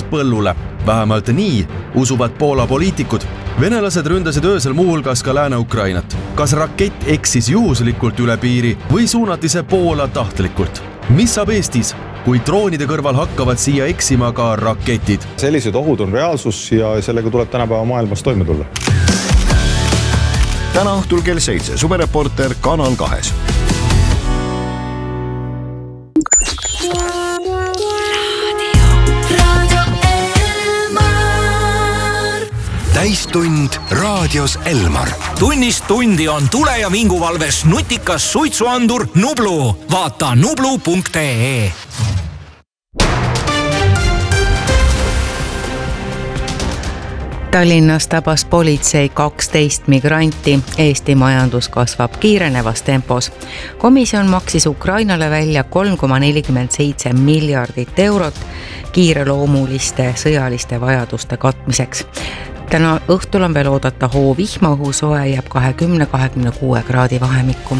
põllule. Vähemalt nii usuvad Poola poliitikud. Venelased ründasid öösel muuhulgas ka Lääne-Ukrainat. Kas rakett eksis juhuslikult üle piiri või suunati see Poola tahtlikult? Mis saab Eestis, kui droonide kõrval hakkavad siia eksima ka raketid? Sellised ohud on reaalsus ja sellega tuleb tänapäeva maailmas toime tulla. Täna õhtul kell 7 Suvereporter Kanal 2. Täistund raadios Elmar. Tunnist tundi on tule- ja vinguvalves nutikas suitsuandur Nublu. Vaata nublu.ee. Tallinnas tabas politsei 12 migranti. Eesti majandus kasvab kiirenevas tempos. Komisjon maksis Ukrainale välja 3,47 miljardit eurot kiireloomuliste sõjaliste vajaduste katmiseks. Täna õhtul on veel oodata hoovihma, õhusoe jääb 20-26 kraadi vahemikku.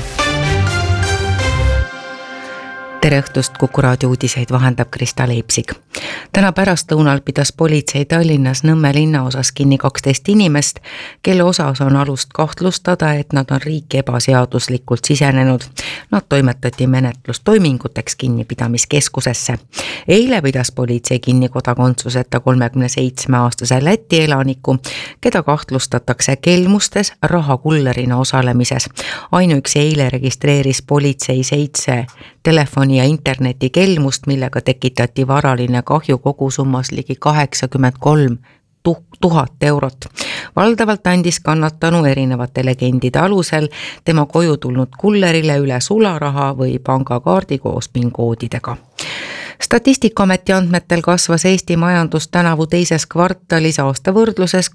Tere õhtust, Kuku raadio uudiseid vahendab Krista Leipsik. Täna pärastlõunal pidas politsei Tallinnas Nõmme linnaosas kinni 12 inimest, kelle osas on alust kahtlustada, et nad on riiki ebaseaduslikult sisenenud. Nad toimetati menetlustoiminguteks kinnipidamiskeskusesse. Eile pidas politsei kinni kodakondsuseta 37-aastase Läti elaniku, keda kahtlustatakse kelmustes rahakullerina osalemises. Ainuüksi eile registreeris politsei 7 telefoni- ja internetikelmust, millega tekitati varaline kahju kogusummas ligi 83 000 eurot. Valdavalt andis kannatanu erinevate legendide alusel tema koju tulnud kullerile üle sularaha või pangakaardi koos PIN-koodidega. Statistikaameti andmetel kasvas Eesti majandus tänavu teises kvartalis aasta võrdluses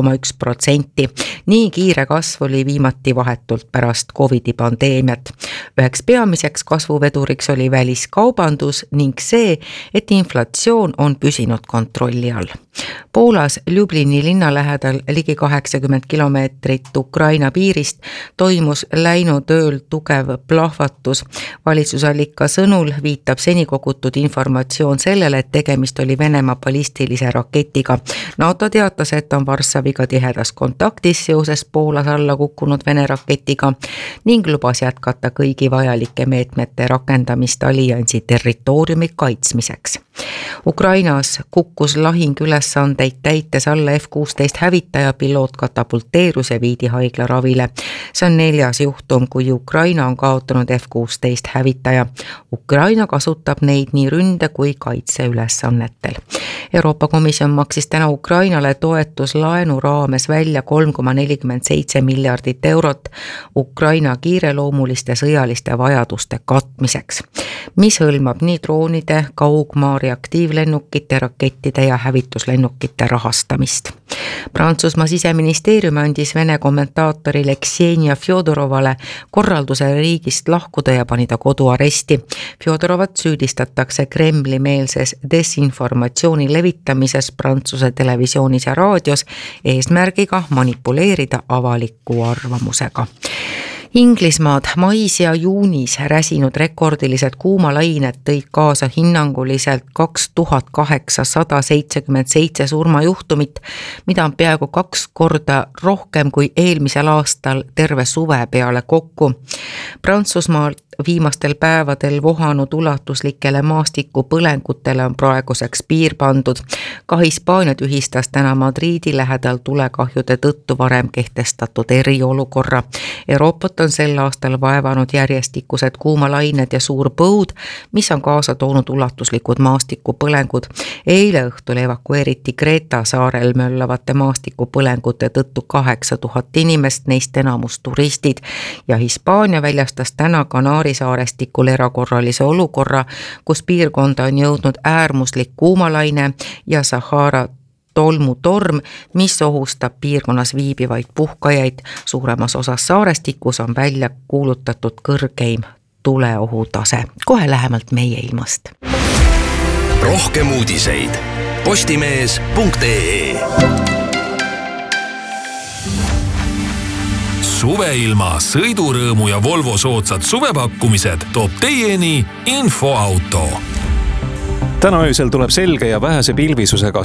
2,1%. Nii kiire kasv oli viimati vahetult pärast COVID-i pandeemiat. Üheks peamiseks kasvuveduriks oli väliskaubandus ning see, et inflatsioon on püsinud kontrolli all. Poolas Ljublini linna lähedal ligi 80 kilomeetrit Ukraina piirist toimus läinud ööl tugev plahvatus. Valitsusallika sõnul viitab seni kogutud informatsioon sellele, et tegemist oli Venemaa ballistilise raketiga. NATO teatas, et on Varssaviga tihedas kontaktis seoses Poolas alla kukkunud Vene raketiga ning lubas jätkata kõigi vajalike meetmete rakendamist alliansi territooriumi kaitsmiseks. Ukrainas kukkus lahingülesandeid täites alla F-16 hävitaja, piloot katapulteerus ja viidi haiglaravile. See on 4. juhtum, kui Ukraina on kaotanud F-16 hävitaja. Ukraina kasutab neid nii ründe kui kaitseülesannetel. Euroopa Komisjon maksis täna Ukrainale toetuslaenu raames välja 3,47 miljardit eurot Ukraina kiireloomuliste sõjaliste vajaduste katmiseks, mis hõlmab nii droonide, kaugmaa reaktiivlennukite, rakettide ja hävituslennukite rahastamist. Prantsusmaa siseministeerium andis Vene kommentaatorile Ksenia Fjodorovale korralduse riigist lahkuda ja pani ta koduaresti. Fjodorovat süüdistatakse Kremli-meelses desinformatsiooni levitamises Prantsuse televisioonis ja raadios eesmärgiga manipuleerida avaliku arvamusega. Inglismaad mais ja juunis räsinud rekordilised kuumalained tõid kaasa hinnanguliselt 2877 surmajuhtumit, mida on peaaegu 2 korda rohkem kui eelmisel aastal terve suve peale kokku. Prantsusmaal viimastel päevadel vohanud ulatuslikele maastikupõlengutele on praeguseks piir pandud. Ka Hispaania tühistas täna Madridi lähedal tulekahjude tõttu varem kehtestatud eriolukorra. Euroopat on sel aastal vaevanud järjestikused kuumalained ja suur põud, mis on kaasa toonud ulatuslikud maastikupõlengud. Eile õhtul evakueeriti Kreta saarel möllavate maastikupõlengute tõttu 8000 inimest, neist enamus turistid, ja Hispaania väljastas täna Kanaarisaarestikul erakorralise olukorra, kus piirkonda on jõudnud äärmuslik kuumalaine ja Sahara tolmutorm, mis ohustab piirkonnas viibivaid puhkajaid. Suuremas osas saarestikus on välja kuulutatud kõrgeim tuleohutase. Kohe lähemalt meie ilmast. Rohkem uudiseid postimees.ee. Suveilma, sõidurõõmu ja Volvo soodsad suvepakkumised toob teieni Infoauto. Täna öösel tuleb selge ja vähese pilvisusega